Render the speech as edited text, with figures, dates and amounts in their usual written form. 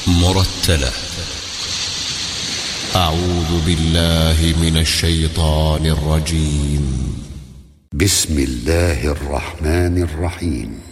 مرتلة. أعوذ بالله من الشيطان الرجيم. بسم الله الرحمن الرحيم.